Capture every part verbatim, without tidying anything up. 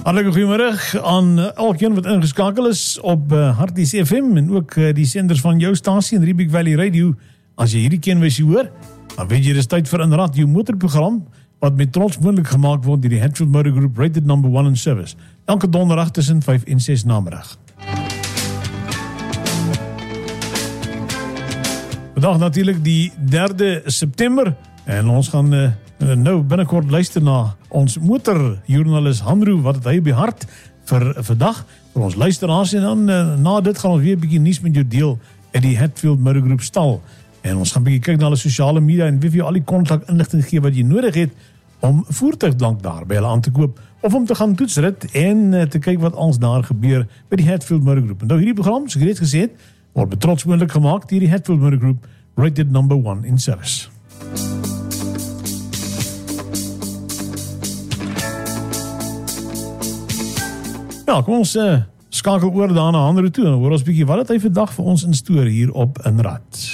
Hartelijk goeiemiddag aan elkeen wat ingeskakel is op uh, Harties F M en ook uh, die senders van jou stasie in Riebeek Valley Radio. As jy hierdie kenwysie hoor, dan weet jy dis tyd vir 'n radio motorprogram wat met trots moontlik gemaak word deur die Hatfield Motor Group Rated Number one in Service. Elke donderdag tussen vyf en ses namiddag. Vandag natuurlik die derde September en ons gaan uh, nou binnekort luister na ons motorjoernalis Hanro, wat het hy op die hart vir vandag, vir ons luisteraars, en dan uh, na dit gaan ons weer 'n bietjie nuus met jou deel uit die Hatfield Motor Group stal. En ons gaan 'n bietjie kyk na hulle sosiale media en wie vir jou al die kontak inligting gee wat jy nodig het om voertuig dank daar by hulle aan te koop, of om te gaan toetsrit en uh, te kyk wat ons daar gebeur by die Hatfield Motor Group. En nou hierdie program, soos ek reeds gesê het, word betrots moontlik gemaak deur die Hatfield Motor Group Rated Number one in Service. Ja, kom ons uh, skakel oor daar na Hanro toe en hoor ons bietjie wat het hy vandag vir ons instoor hier op Inrad.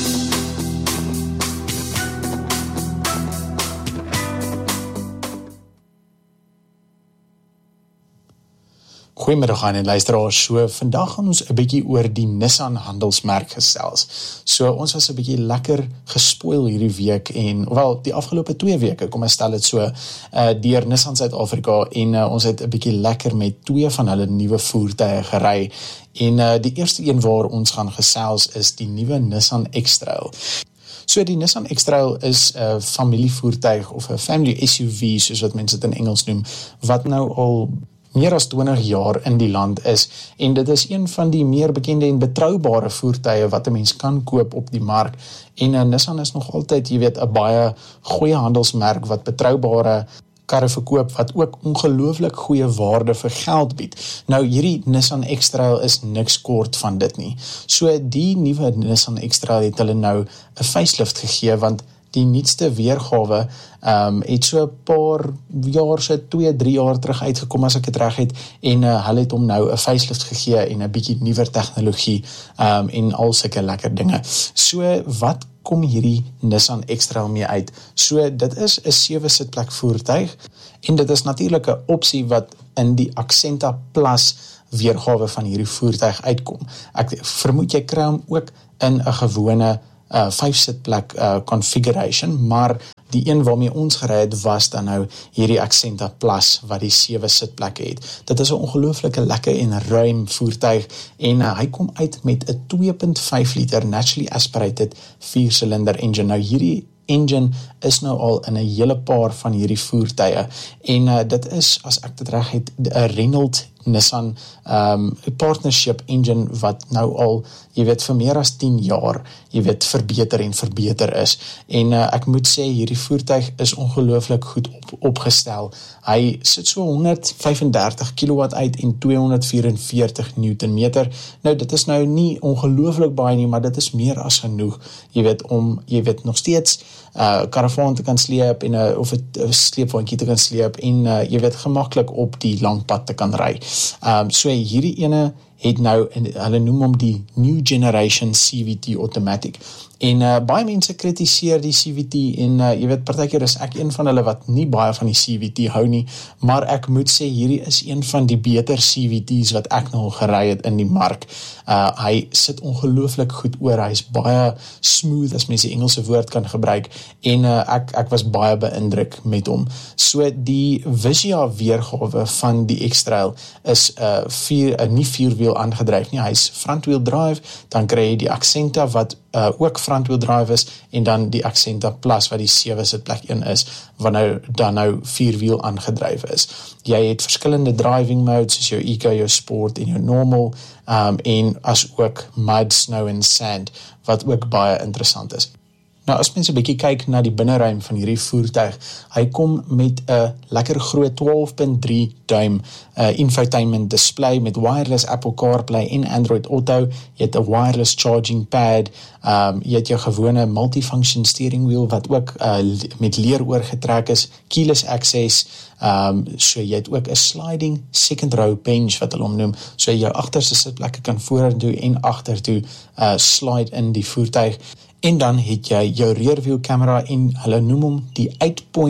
Goeiemiddag aan en luisteraars. So vandag gaan ons 'n bietjie oor die Nissan handelsmerk gesels. So ons was 'n bietjie lekker gespoil hierdie week en wel die afgelope twee weke, kom ek stel dit so, uh, deur Nissan Suid-Afrika en uh, ons het 'n bietjie lekker met twee van hulle nuwe voertuie gery. En uh, die eerste een waar ons gaan gesels is die nuwe Nissan X-Trail. So die Nissan X-Trail is 'n uh, familievoertuig of 'n family S U V soos wat mense dit in Engels noem, wat nou al meer as twintig jaar in die land is, en dit is een van die meer bekende en betroubare voertuie wat 'n mens kan koop op die mark, en uh, Nissan is nog altyd, jy weet, 'n baie goeie handelsmerk wat betroubare karre verkoop, wat ook ongelooflik goeie waarde vir geld bied. Nou hierdie Nissan X-Trail is niks kort van dit nie. So die nuwe Nissan X-Trail het hulle nou 'n facelift gegee, want die nuutste weergawe um, het so 'n paar jaar, so twee, drie jaar terug uitgekom as ek het reg het, en uh, hulle het hom nou 'n facelift gegee en 'n bietjie nuwer tegnologie um, en al sulke lekker dinge. So wat kom hierdie Nissan X-Trail mee uit? So dit is 'n sewe sitplek voertuig en dit is natuurlik 'n opsie wat in die Accenta Plus weergawe van hierdie voertuig uitkom. Ek vermoed jy kry hom ook in 'n gewone Uh, vyf sitplek uh, configuration, maar die een waarmee ons gery het was dan nou hierdie Accenta Plus wat die sewe sitplekke het. Dit is 'n ongelooflike lekker en ruim voertuig en uh, hy kom uit met 'n twee punt vyf liter naturally aspirated vier-silinder engine. Nou hierdie engine is nou al in 'n hele paar van hierdie voertuie en uh, dit is, as ek dit reg het, 'n Renault Nissan um, partnership engine wat nou al, jy weet, vir meer as tien jaar, jy weet, verbeter en verbeter is. En uh, ek moet sê, hierdie voertuig is ongelooflik goed op, opgestel. Hy sit so honderd vyf en dertig kilowatt uit en tweehonderd vyf en veertig newtonmeter. Nou, dit is nou nie ongelooflik baie nie, maar dit is meer as genoeg, jy weet, om, jy weet, nog steeds uh, karavaan te kan sleep en uh, of 'n sleepwaandjie te kan sleep en uh, jy weet, gemaklik op die lang pad te kan ry. Um, so hierdie ene het nou, en hulle noem hom die New Generation C V T Automatic. En uh, baie mense kritiseer die C V T en uh, jy weet, partykeer is ek een van hulle wat nie baie van die C V T hou nie, maar ek moet sê, hierdie is een van die beter C V T's wat ek nou gery het in die mark. Uh, hy sit ongelooflik goed oor, hy is baie smooth, as mense die Engelse woord kan gebruik, en uh, ek, ek was baie beïndruk met hom. So die Visia weergawe van die X-Trail is uh, vier, uh, nie vierwiel aangedryf nie, hy is front-wheel drive, dan kry jy die Accenta wat uh, ook front-wheel drive is, en dan die Accenta Plus wat die sewe sitplek een is, wat nou, dan nou vierwiel aangedryf is. Jy het verskillende driving modes, soos jou Eco, jou Sport en jou Normal, um, en as ook Mud, Snow en Sand, wat ook baie interessant is. Nou, as mense 'n bietjie kyk na die binneruim van hierdie voertuig, hy kom met 'n lekker groot twaalf punt drie duim uh, infotainment display met wireless Apple CarPlay en Android Auto. Jy het 'n wireless charging pad, um, jy het jou gewone multifunction steering wheel wat ook uh, met leer oorgetrek is, keyless access, um, so jy het ook 'n sliding second row bench wat hulle hom noem, so jou agterste sitplekke kan vorentoe en agtertoe uh, slide in die voertuig. En dan het jy jou rearview camera en hulle noem hom die eight point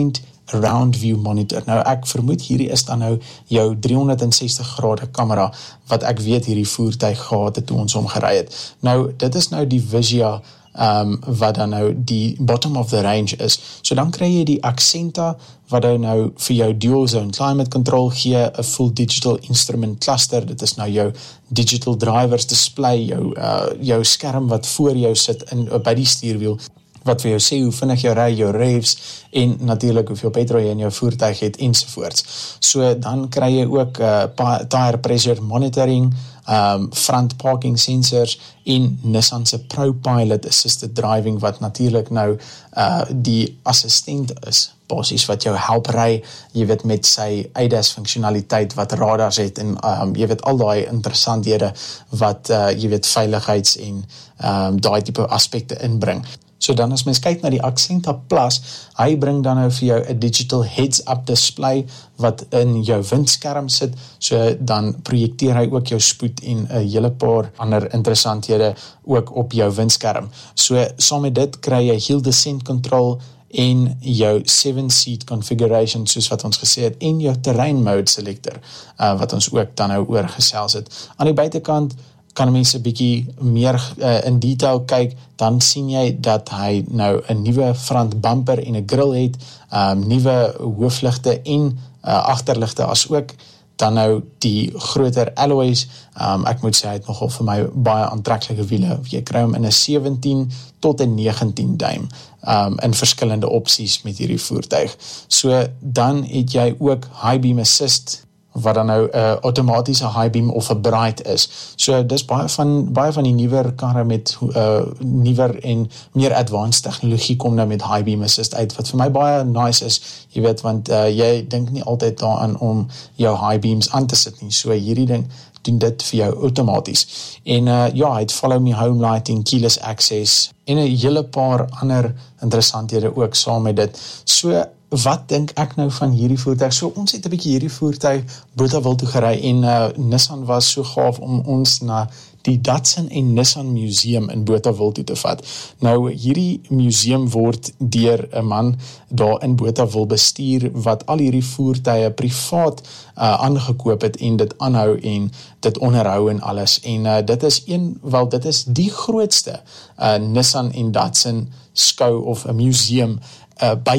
round view monitor. Nou ek vermoed hierdie is dan nou jou driehonderdsestig grade kamera wat ek weet hierdie voertuig gehad het toe ons hom gery het. Nou dit is nou die Visia um, wat dan nou die bottom of the range is. So dan kry jy die Accenta wat nou nou vir jou dual zone climate control gee, 'n full digital instrument cluster, dit is nou jou digital drivers display, jou uh, jou skerm wat voor jou sit in uh, by die stuurwiel, wat vir jou sê hoe vinnig jou ry, jou revs en natuurlik hoeveel petrol jy in jou voertuig het ensovoorts. So dan kry jy ook uh, tire pressure monitoring, um, front parking sensors en Nissan se ProPilot assisted driving wat natuurlik nou uh, die assistent is, basies wat jou help ry, jy weet met sy A D A S funksionaliteit wat radars het en um, jy weet al daai interessanthede wat uh, jy weet veiligheids en um, daai tipe aspekte inbring. So dan as mens kyk na die Accenta Plus, hy bring dan nou vir jou 'n digital heads-up display wat in jou windskerm sit, so dan projekteer hy ook jou spoed en 'n hele paar ander interessanthede ook op jou windskerm. So saam met dit kry jy hill descent control en jou seven seat configuration soos wat ons gesê het en jou terrain mode selector uh, wat ons ook dan nou oorgesels het. Aan die buitekant kan mense 'n bietjie meer uh, in detail kyk, dan sien jy dat hy nou 'n nuwe front bumper en 'n grille het, um, nuwe hoofligte en uh, agterligte as ook dan nou die groter alloys. Um, ek moet sê hy het nogal vir my baie aantreklike wiele. Jy kry hom in 'n sewentien tot 'n negentien duim um, in verskillende opsies met hierdie voertuig. So dan het jy ook high beam assist wat dan nou 'n uh, outomatiese high beam of 'n bright is. So dis baie van baie van die nuwer karre met uh, nuwer en meer advanced tegnologie kom nou met high beam assist uit wat vir my baie nice is, jy weet, want uh, jy dink nie altyd daaraan om jou high beams aan te sit nie. So hierdie ding doen dit vir jou outomaties. En uh, ja, hy het follow me home lighting, keyless access en 'n hele paar ander interessanthede ook saam met dit. So wat dink ek nou van hierdie voertuig? So ons het 'n bietjie hierdie voertuig Botawil toe gery en uh, Nissan was so gaaf om ons na die Datsun en Nissan Museum in Botawil toe te vat. Nou hierdie museum word deur 'n man daar in Botawil bestuur wat al hierdie voertuie privaat uh, aangekoop het en dit aanhou en dit onderhou en alles. En uh, dit is een, wel dit is die grootste uh, Nissan en Datsun skou of 'n museum uh, by